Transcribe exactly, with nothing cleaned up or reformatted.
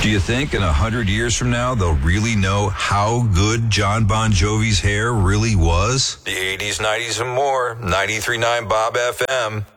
Do you think in a hundred years from now they'll really know how good John Bon Jovi's hair really was? The eighties, nineties, and more. ninety-three point nine Bob F M.